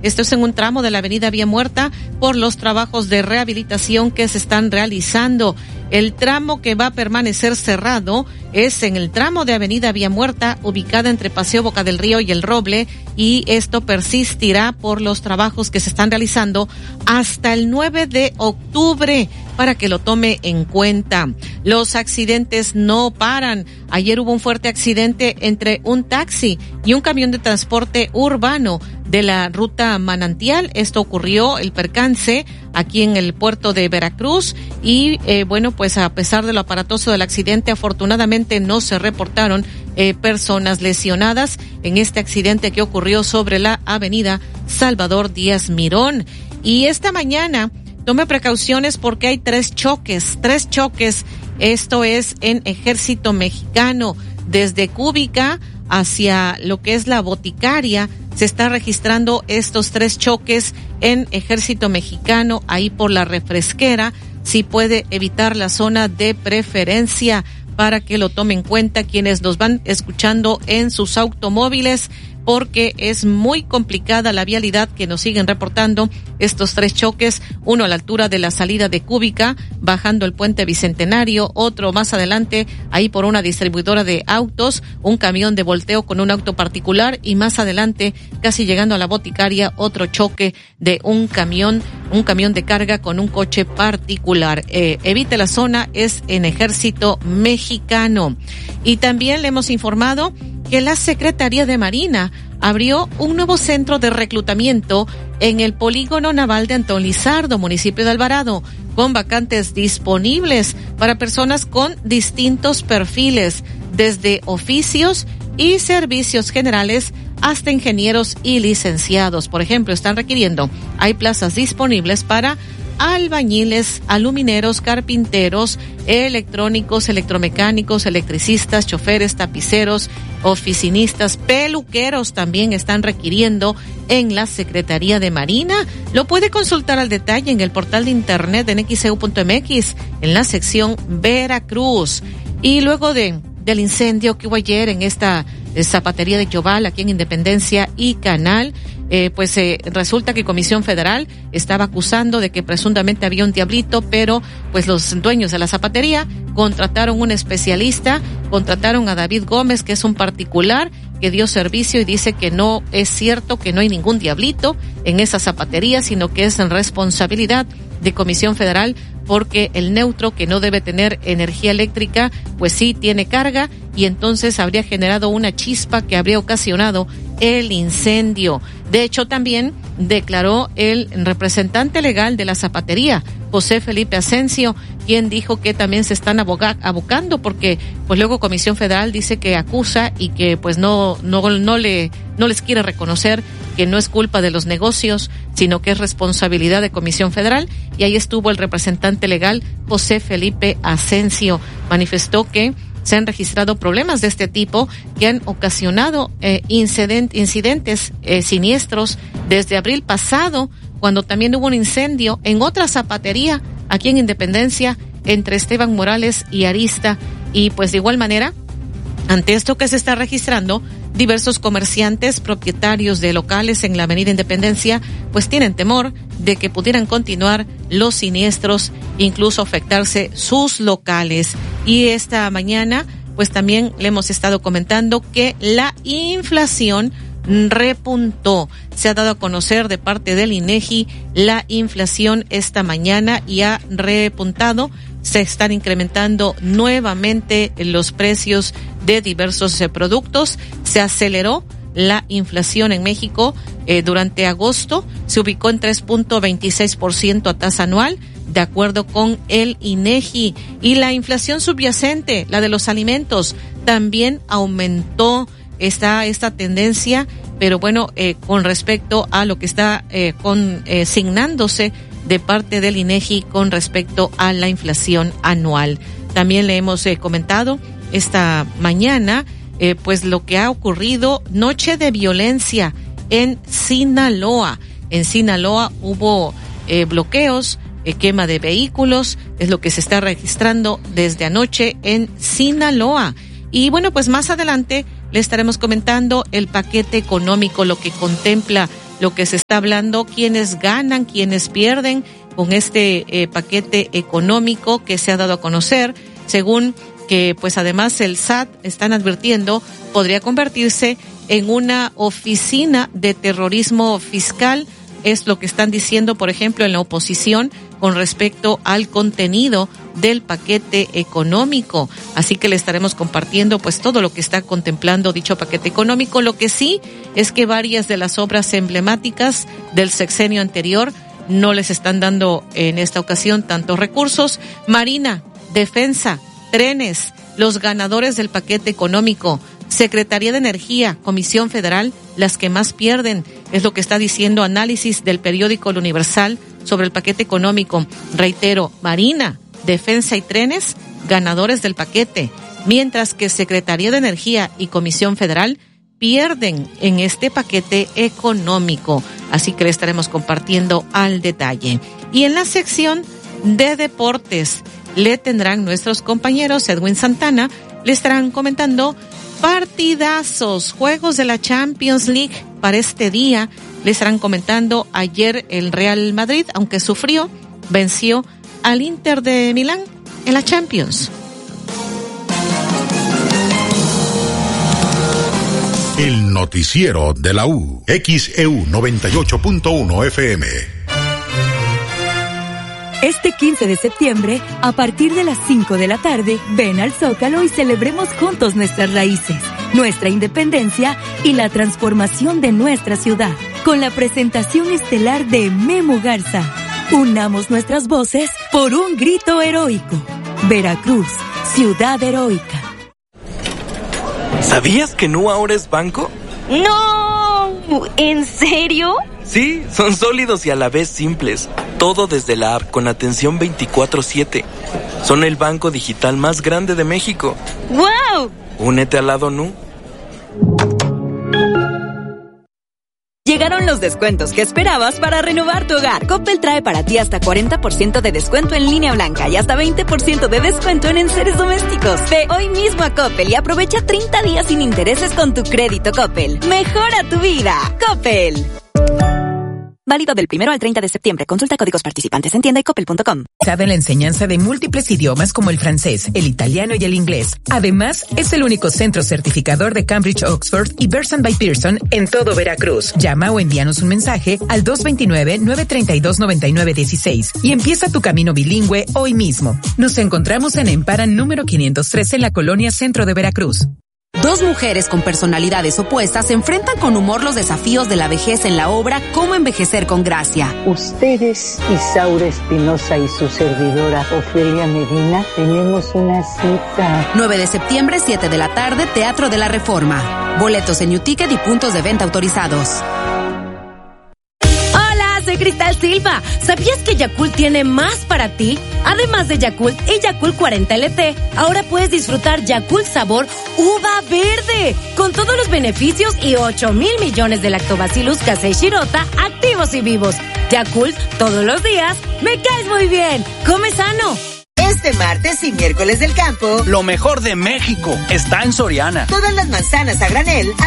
Esto es en un tramo de la avenida Vía Muerta por los trabajos de rehabilitación que se están realizando. El tramo que va a permanecer cerrado es en el tramo de avenida Vía Muerta, ubicada entre Paseo Boca del Río y El Roble, y esto persistirá por los trabajos que se están realizando hasta el 9 de octubre, para que lo tome en cuenta. Los accidentes no paran. Ayer hubo un fuerte accidente entre un taxi y un camión de transporte urbano de la ruta Manantial. Esto ocurrió, el percance, aquí en el puerto de Veracruz y bueno, pues a pesar de lo aparatoso del accidente, afortunadamente no se reportaron personas lesionadas en este accidente que ocurrió sobre la avenida Salvador Díaz Mirón. Y esta mañana tome precauciones porque hay tres choques. Esto es en Ejército Mexicano, desde Cúbica hacia lo que es la Boticaria. Se está registrando estos tres choques en Ejército Mexicano, ahí por la Refresquera. Si puede evitar la zona de preferencia para que lo tomen en cuenta quienes nos van escuchando en sus automóviles, porque es muy complicada la vialidad que nos siguen reportando estos tres choques, uno a la altura de la salida de Cúbica, bajando el puente Bicentenario, otro más adelante, ahí por una distribuidora de autos, un camión de volteo con un auto particular, y más adelante, casi llegando a la Boticaria, otro choque de un camión de carga con un coche particular. Evite la zona, es en Ejército Mexicano. Y también le hemos informado que la Secretaría de Marina abrió un nuevo centro de reclutamiento en el Polígono Naval de Antón Lizardo, municipio de Alvarado, con vacantes disponibles para personas con distintos perfiles, desde oficios y servicios generales hasta ingenieros y licenciados. Por ejemplo, están requiriendo, hay plazas disponibles para albañiles, alumineros, carpinteros, electrónicos, electromecánicos, electricistas, choferes, tapiceros, oficinistas, peluqueros también están requiriendo en la Secretaría de Marina. Lo puede consultar al detalle en el portal de internet de nxeu.mx en la sección Veracruz. Y luego del incendio que hubo ayer en esta zapatería de Yoval, aquí en Independencia y Canal, resulta que Comisión Federal estaba acusando de que presuntamente había un diablito, pero pues los dueños de la zapatería contrataron un especialista, contrataron a David Gómez, que es un particular que dio servicio, y dice que no es cierto, que no hay ningún diablito en esa zapatería, sino que es en responsabilidad de Comisión Federal, porque el neutro, que no debe tener energía eléctrica, pues sí tiene carga, y entonces habría generado una chispa que habría ocasionado el incendio. De hecho, también declaró el representante legal de la zapatería, José Felipe Asensio, quien dijo que también se están abocando, porque pues luego Comisión Federal dice que acusa y que pues no les quiere reconocer que no es culpa de los negocios, sino que es responsabilidad de Comisión Federal. Y ahí estuvo el representante legal, José Felipe Asensio. Manifestó que se han registrado problemas de este tipo que han ocasionado incidentes siniestros desde abril pasado, cuando también hubo un incendio en otra zapatería aquí en Independencia entre Esteban Morales y Arista. Y pues de igual manera, ante esto que se está registrando, diversos comerciantes propietarios de locales en la avenida Independencia pues tienen temor de que pudieran continuar los siniestros, incluso afectarse sus locales. Y esta mañana pues también le hemos estado comentando que la inflación repuntó. Se ha dado a conocer de parte del INEGI la inflación esta mañana y ha repuntado. Se están incrementando nuevamente los precios de diversos productos. Se aceleró la inflación en México durante agosto. Se ubicó en 3.26% a tasa anual, de acuerdo con el INEGI. Y la inflación subyacente, la de los alimentos, también aumentó esta tendencia, pero bueno, con respecto a lo que está consignándose de parte del INEGI con respecto a la inflación anual. También le hemos comentado esta mañana pues lo que ha ocurrido, noche de violencia en Sinaloa. En Sinaloa hubo bloqueos, quema de vehículos, es lo que se está registrando desde anoche en Sinaloa. Y bueno, pues más adelante le estaremos comentando el paquete económico, lo que contempla lo que se está hablando, quiénes ganan, quiénes pierden con este paquete económico que se ha dado a conocer, según que pues además el SAT están advirtiendo podría convertirse en una oficina de terrorismo fiscal. Es lo que están diciendo, por ejemplo, en la oposición con respecto al contenido del paquete económico. Así que le estaremos compartiendo pues todo lo que está contemplando dicho paquete económico. Lo que sí es que varias de las obras emblemáticas del sexenio anterior no les están dando en esta ocasión tantos recursos. Marina, Defensa, trenes, los ganadores del paquete económico, Secretaría de Energía, Comisión Federal, las que más pierden, es lo que está diciendo análisis del periódico El Universal sobre el paquete económico. Reitero, Marina, Defensa y trenes, ganadores del paquete, mientras que Secretaría de Energía y Comisión Federal pierden en este paquete económico. Así que le estaremos compartiendo al detalle. Y en la sección de deportes, le tendrán nuestros compañeros Edwin Santana, le estarán comentando partidazos, juegos de la Champions League para este día. Le estarán comentando ayer el Real Madrid, aunque sufrió, venció al Inter de Milán en la Champions. El noticiero de la U, XEU 98.1 FM. Este 15 de septiembre, a partir de las 5 de la tarde, ven al Zócalo y celebremos juntos nuestras raíces, nuestra independencia y la transformación de nuestra ciudad, con la presentación estelar de Memo Garza. Unamos nuestras voces por un grito heroico. Veracruz, ciudad heroica. ¿Sabías que Nu ahora es banco? ¡No! ¿En serio? Sí, son sólidos y a la vez simples. Todo desde la app con atención 24/7. Son el banco digital más grande de México. ¡Wow! Únete al lado Nu. Llegaron los descuentos que esperabas para renovar tu hogar. Coppel trae para ti hasta 40% de descuento en línea blanca y hasta 20% de descuento en enseres domésticos. Ve hoy mismo a Coppel y aprovecha 30 días sin intereses con tu crédito Coppel. Mejora tu vida. Coppel. Válido del 1 al 30 de septiembre. Consulta códigos participantes en tienda y coppel.com. Sabe la enseñanza de múltiples idiomas como el francés, el italiano y el inglés. Además, es el único centro certificador de Cambridge, Oxford y Bearson by Pearson en todo Veracruz. Llama o envíanos un mensaje al 229-932-9916 y empieza tu camino bilingüe hoy mismo. Nos encontramos en Emparan número 513 en la colonia Centro de Veracruz. Dos mujeres con personalidades opuestas se enfrentan con humor los desafíos de la vejez en la obra Cómo envejecer con gracia. Ustedes, Isaura Espinosa y su servidora Ofelia Medina, tenemos una cita. 9 de septiembre, 7 de la tarde, Teatro de la Reforma. Boletos en Newticket y puntos de venta autorizados. Soy Cristal Silva. ¿Sabías que Yakult tiene más para ti? Además de Yakult y Yakult 40 LT, ahora puedes disfrutar Yakult sabor uva verde, con todos los beneficios y 8,000 millones de lactobacillus casei shirota activos y vivos. Yakult, todos los días, me caes muy bien. Come sano. Este martes y miércoles del campo, lo mejor de México está en Soriana. Todas las manzanas a granel